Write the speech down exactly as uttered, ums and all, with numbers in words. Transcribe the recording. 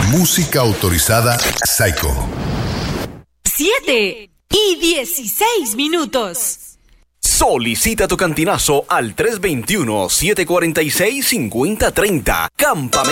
Música autorizada Psycho. Siete y dieciséis minutos. Solicita tu cantinazo al tres dos uno, siete cuatro seis, cinco cero tres cero. Campamento